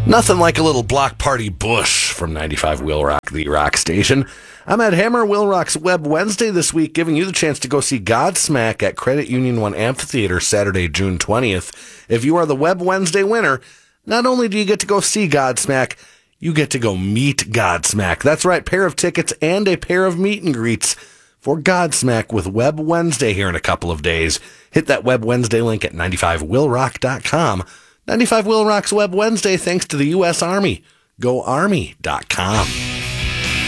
Nothing like a little block party bush from 95 Will Rock, the rock station. I'm Ed Hammer, Will Rock's Web Wednesday this week, giving you the chance to go see Godsmack at Credit Union 1 Amphitheater Saturday, June 20th. If you are the Web Wednesday winner, not only do you get to go see Godsmack, you get to go meet Godsmack. That's right, pair of tickets and a pair of meet and greets for Godsmack with Web Wednesday here in a couple of days. Hit that Web Wednesday link at 95willrock.com. 95 Will Rock's Web Wednesday thanks to the U.S. Army. GoArmy.com.